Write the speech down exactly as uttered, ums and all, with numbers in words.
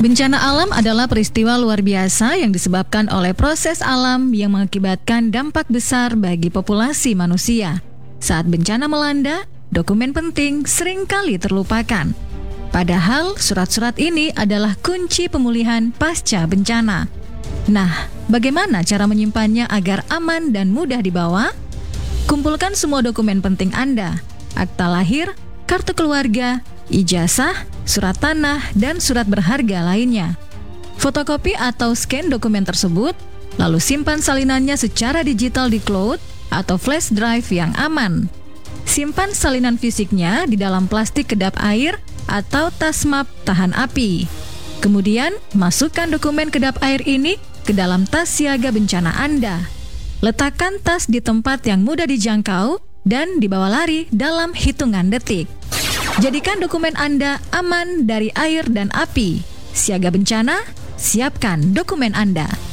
Bencana alam adalah peristiwa luar biasa yang disebabkan oleh proses alam yang mengakibatkan dampak besar bagi populasi manusia. Saat bencana melanda, dokumen penting seringkali terlupakan. Padahal surat-surat ini adalah kunci pemulihan pasca bencana. Nah, bagaimana cara menyimpannya agar aman dan mudah dibawa? Kumpulkan semua dokumen penting Anda, akta lahir, kartu keluarga, ijazah, surat tanah, dan surat berharga lainnya. Fotokopi atau scan dokumen tersebut, lalu simpan salinannya secara digital di cloud atau flash drive yang aman. Simpan salinan fisiknya di dalam plastik kedap air atau tas map tahan api. Kemudian, masukkan dokumen kedap air ini ke dalam tas siaga bencana Anda. Letakkan tas di tempat yang mudah dijangkau dan dibawa lari dalam hitungan detik. Jadikan dokumen Anda aman dari air dan api. Siaga bencana, siapkan dokumen Anda.